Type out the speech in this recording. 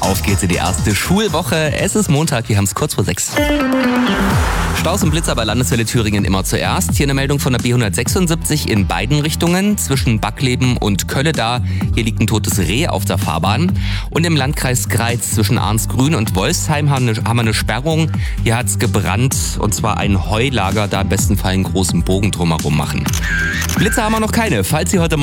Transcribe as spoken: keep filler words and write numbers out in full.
Auf geht's in die erste Schulwoche. Es ist Montag, wir haben es kurz vor sechs. Staus und Blitzer bei Landeswelle Thüringen immer zuerst. Hier eine Meldung von der B hundertsechsundsiebzig in beiden Richtungen. Zwischen Backleben und Kölle da. Hier liegt ein totes Reh auf der Fahrbahn. Und im Landkreis Greiz zwischen Arnsgrün und Wolfsheim haben wir eine Sperrung. Hier hat's gebrannt und zwar ein Heulager. Da im besten Fall einen großen Bogen drumherum machen. Blitzer haben wir noch keine. Falls Sie heute